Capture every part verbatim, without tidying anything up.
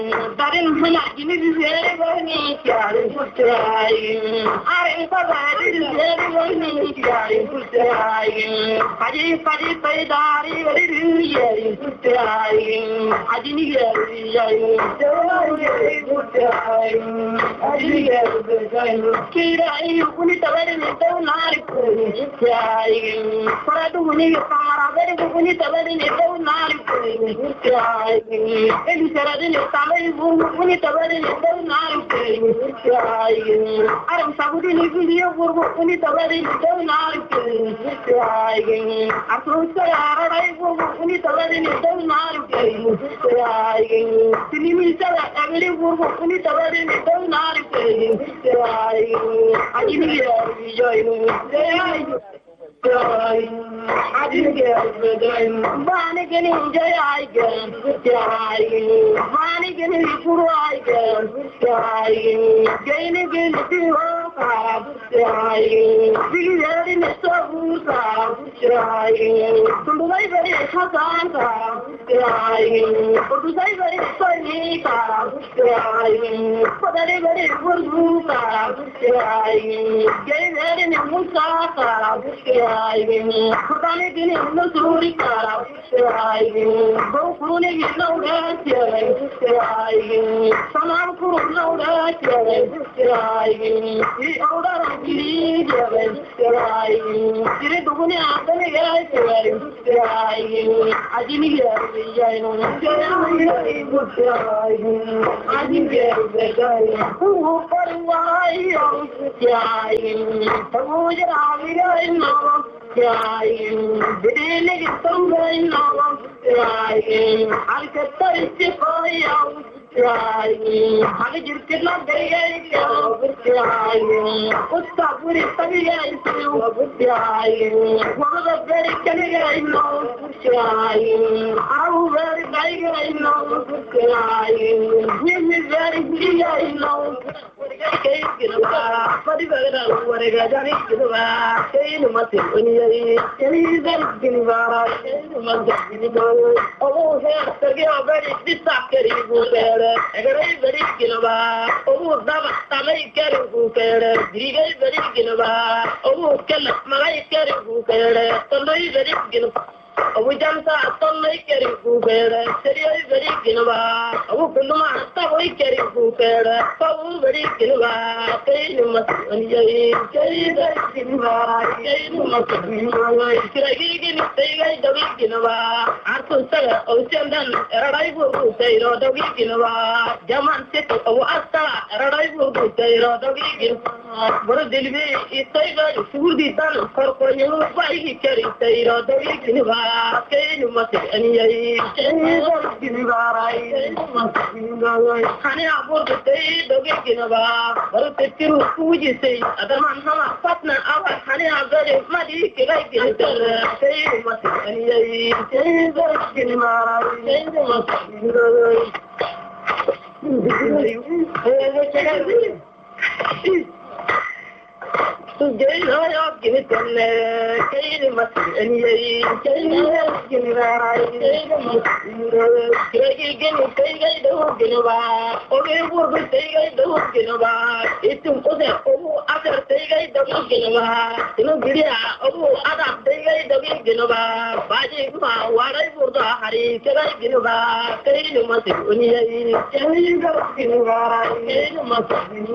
Darin hana gini zere bani kyare putrai are pagari zere bani kyare putrai haji padi paidari gari yeri putrai haji ni yeri yeri yeri putrai haji ni yeri kirai uni tabari ni to nari putrai paradu uni kamara gari uni tabari ni to nari putrai eli sarade ni Uni tabari ni tahu naik ke, aram sabudi ni video burbu uni tabari ni tahu naik ke, aku saya arai burbu uni tabari ni tahu naik ke, sini misal agli burbu uni tabari ni tahu naik ke, aji ni ya join, join, aji ni ya join, bani kini jaya join, join. Money can be put again, dying. Gain again, the dying. Big in the souls are dying. To the library, Hassan, dying. To the library, Sunny, dying. For the library, Musa, dying. Gain in the Musa, dying. Put on it in the Suri, dying. Go through it, no, that's Crying, some are no crying, crying, the older kid, crying, the Dunia, crying, crying, I didn't hear the crying, I didn't hear the crying, who for a while, crying, the Moja, I know, crying, the day somewhere now, crying, I get thirsty for you. Crying, I just did not get crying. What's up with it? Crying, one of the very crying, no crying. How very crying, no crying. This is very crying, no. But if I don't want to get any to the say you must have any very oh, here, the very disappearing. Very very kilova, oh, Dava, Tamay carry who care, Diga very kilova, oh, Kella, Malay carry who care, Tonday very kilova. We jump out Tonday carry who care, Seria very kilova, oh, Puluma, Taway carry who care, Paul very kilova, Kay must be Kay very kilova, Kay must be Kay Tay the Wikinova, Arthur Saga, Ocean, Arrival, say, the Wikinova, Jaman City, or Asta, Arrival, say, the Wikin. What a delivery is say, food is done for you, why he carries, say, the Wikinova, say, you must have any Honey, I want to say, the Wikinova, what a few food you say, other man, partner, our honey, I'm very muddy, like it, say, you must have any. Today, I give it on the Kay must any Kay Kay don't get over. Only work with Tay don't get over. It's to put it over after Tay don't get over. You know, Gidia, over other Tay don't get over. Bajik, what I would Harry, can I get over? Kay must only Kay don't get over. Kay must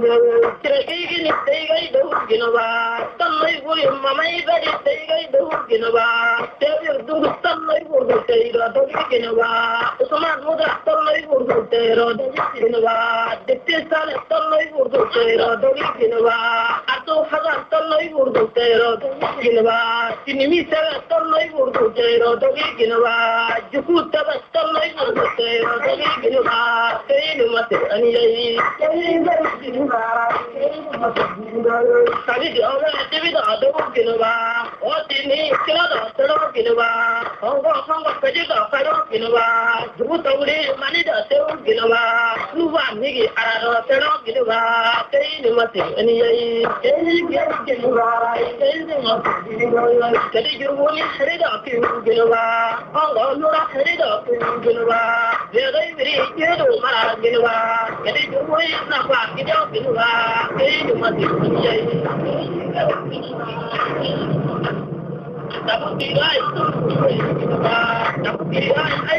Tay don't get over. Sunlight William, Mamma, very say, the Huginova. Tell your do sunlight would say, the Huginova. Someone would have sunlight would say, the Huginova. The Tissan sunlight would say, the Huginova. Ato Hazan sunlight would say, the Huginova. Sinimi Sarah sunlight would say, the Huginova. Jukuta sunlight would say, the Huginova. Say, you must have any. Say, the Huginova. Yo le divido do kilova. O tini kilo do tero kilova. Hongo hongo peji do karo kilova. Dubu tawri mani do tero kilova. Luwa nigi arado tero kilova. Kei ni mati ani yai. Kei ni kilova. Kei ni mati kilova. Kei juruni hari do kilova. Hongo lura hari do kilova. Vegai viri jedo mara kilova. Kei juruni nakwa kido kilova. Kei ni mati ani yai. Dapat tirai, dapat tirai.